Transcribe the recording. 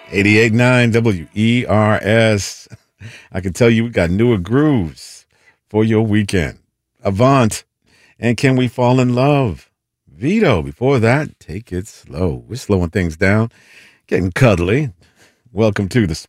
88.9 WERS. I can tell you we got newer grooves for your weekend. Avant. And Can We Fall in Love? Vito. Before that, Take It Slow. We're slowing things down, getting cuddly. Welcome to the